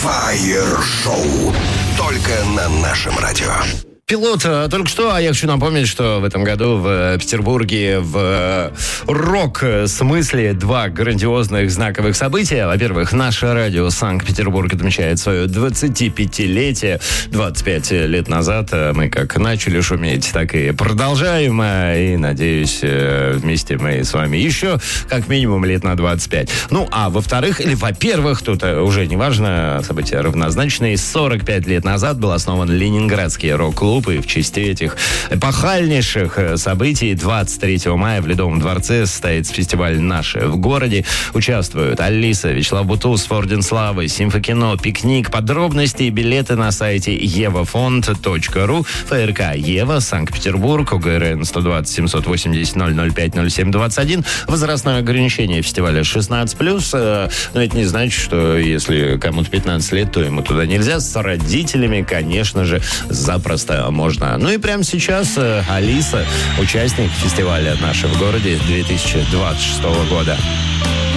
Фаер-шоу. Только на нашем радио. Пилот только что, а я хочу напомнить, что в этом году в Петербурге в рок-смысле два грандиозных знаковых события. Во-первых, наше радио «Санкт-Петербург» отмечает свое 25-летие. 25 лет назад мы как начали шуметь, так и продолжаем. И, надеюсь, вместе мы с вами еще как минимум лет на 25. Ну, а во-вторых, или во-первых, тут уже не важно, события равнозначные. 45 лет назад был основан Ленинградский рок-клуб. И в честь этих эпохальнейших событий 23 мая в Ледовом дворце состоится фестиваль «Наши в городе». Участвуют Алиса, Вячеслав Бутусов, Орден Славы, Симфокино, Пикник. Подробности и билеты на сайте evafond.ru. ФРК Ева, Санкт-Петербург, ОГРН 120 780 005 07 21. Возрастное ограничение фестиваля 16+. Но это не значит, что если кому-то 15 лет, то ему туда нельзя. С родителями, конечно же, запросто можно. Ну и прямо сейчас Алиса, участник фестиваля «Наши в городе» 2026 года.